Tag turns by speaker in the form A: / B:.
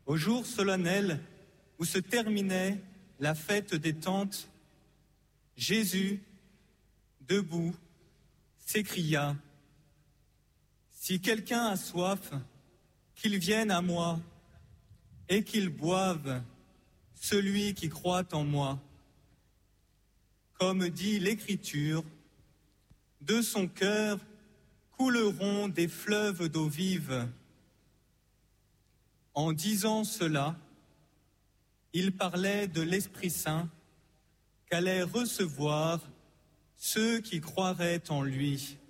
A: Au jour solennel où se terminait la fête des tentes, Jésus, debout, s'écria : « Si quelqu'un a soif, qu'il vienne à moi et qu'il boive, celui qui croit en moi. Comme dit l'Écriture, de son cœur couleront des fleuves d'eau vive. » En disant cela, il parlait de l'Esprit Saint qu'allaient recevoir ceux qui croiraient en lui.